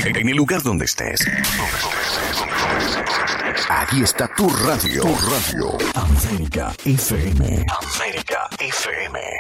En el lugar donde estés. Aquí está tu radio. Tu radio. América FM. América FM.